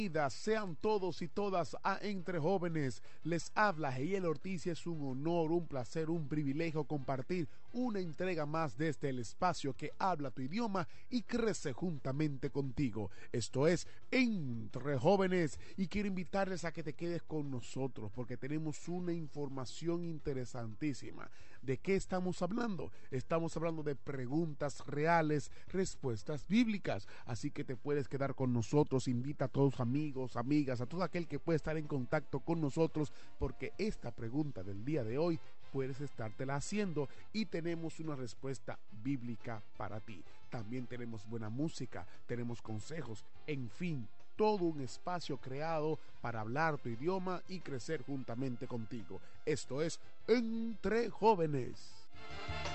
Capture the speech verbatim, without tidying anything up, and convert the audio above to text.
Sean todos y todas a Entre Jóvenes. Les habla Heiel Ortiz y es un honor, un placer, un privilegio compartir una entrega más desde el espacio que habla tu idioma y crece juntamente contigo. Esto es Entre Jóvenes y quiero invitarles a que te quedes con nosotros porque tenemos una información interesantísima. ¿De qué estamos hablando? Estamos hablando de preguntas reales, respuestas bíblicas. Así que te puedes quedar con nosotros. Invita a todos tus amigos, amigas, a todo aquel que puede estar en contacto con nosotros, porque esta pregunta del día de hoy puedes estártela haciendo y tenemos una respuesta bíblica para ti. También tenemos buena música, tenemos consejos, en fin, todo un espacio creado para hablar tu idioma y crecer juntamente contigo. Esto es Entre Jóvenes.